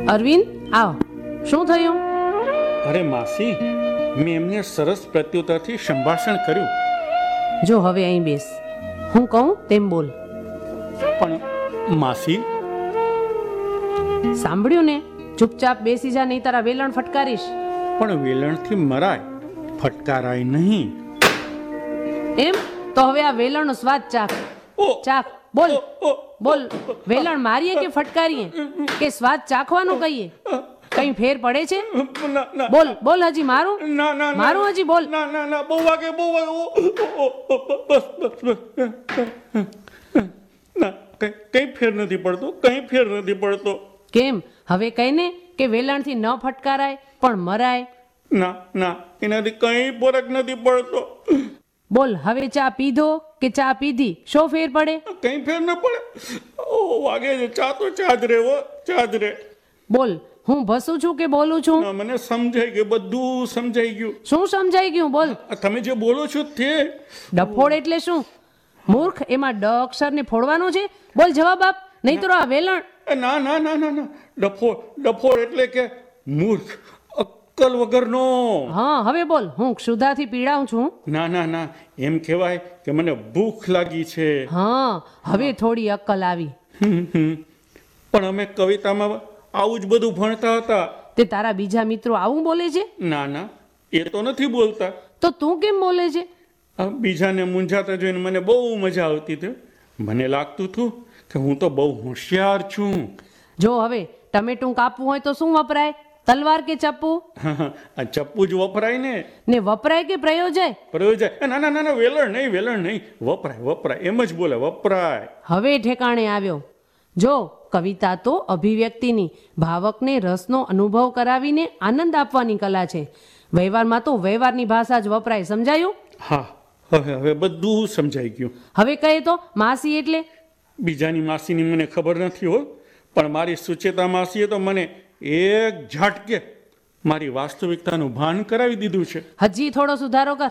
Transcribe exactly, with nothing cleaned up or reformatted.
અરવિંદ આવ, શું થયું? અરે માસી, મેં એમને સરસ પ્રત્યુત્તરથી સંભાષણ કર્યું. જો હવે અહીં બેસ, હું કહું તેમ બોલ. પણ માસી, સાંભળ્યું ને? ચૂપચાપ બેસી જા, નહીં તારા વેલણ ફટકારીશ. પણ વેલણથી મરાય, ફટકારાય નહીં. એમ તો હવે આ વેલણનો સ્વાદ ચાખ. ઓ, ચાખ, બોલ ઓ, ઓ, બોલ. વેલણ મારીએ કે ફટકારીએ કે સ્વાદ ચાખવાનું કહીએ? કઈ ફેર પડે છે? ના, ના, બોલ બોલ, હજી મારું ના, ના, ના, મારું હજી બોલ. ના, ના, ના, બહુ વાગે, બહુ વાગે. ઓ, ઓ, ઓ, બસ, બસ, બસ. ના, કઈ કઈ ફેર નથી પડતો, કઈ ફેર નથી પડતો. કેમ? હવે કહીને કે વેલણથી ન ફટકારાય પણ મરાય. ના, ના, એનાથી કઈ ફરક નથી પડતો. બોલ, હવે ચા પીધો કે ચા પીધી, શો ફેર પડે? કઈ ફેર ન પડે. ઓ વાગે છે, ચા તો ચા જ રે, હો, ચા જ રે. બોલ, હું ભસું છું કે બોલું છું? ના, મને સમજાઈ ગયું, બધું સમજાઈ ગયું. શું સમજાઈ ગયું? બોલ. આ તમે જે બોલો છો તે. ડફોડ એટલે શું? મૂર્ખ, એમાં ડ અક્ષરને ફોડવાનો છે? બોલ, જવાબ આપ, નહીં તો આ વેલણ. એ ના, ના, ના, ના, ના, ડફોડ, ડફોડ એટલે કે મૂર્ખ, અક્કલ વગરનો. હા, હવે બોલ, હું ક્ષુધાથી પીડાઉં છું. ના, ના, ના, એમ કહેવાય કે મને ભૂખ લાગી છે. હા, હવે થોડી અક્કલ આવી. હમ, હમ. પણ અમે કવિતામાં આવું જ બધું ભણતા હતા. તે તારા બીજા મિત્રો આવું બોલે છે? ના, ના, એ તો નથી બોલતા. તો તું કેમ બોલે છે? આ બીજાને મૂંઝાતા જોઈને મને બહુ મજા આવતી હતી. મને લાગતું હતું કે હું તો બહુ હોશિયાર છું. જો હવે ટમેટું કાપવું હોય તો શું વપરાય? તલવાર કે ચપ્પુ? આ ચપ્પુ જ વપરાય ને. ને વપરાય કે પ્રયોજાય? પ્રયોજાય. એ ના, ના, ના, ના, વેલણ નહીં, વેલણ નહીં, વપરાય, વપરાય, એમ જ બોલે, વપરાય. હવે ઠેકાણે આવ્યો. જો કવિતા તો અભિવ્યક્તિની, ભાવકને રસનો અનુભવ કરાવીને આનંદ આપવાની કલા છે. વ્યવહારમાં તો વ્યવહારની ભાષા જ વપરાય, સમજાયું? હા, હવે હવે બધું સમજાઈ ગયું. હવે કહે તો માસી એટલે? બીજાની માસીની મને ખબર નથી હો, પણ મારી સુચેતા માસીએ તો મને એક ઝાટકે મારી વાસ્તવિકતાનું ભાન કરાવી દીધું છે. હજી થોડો સુધારો કર.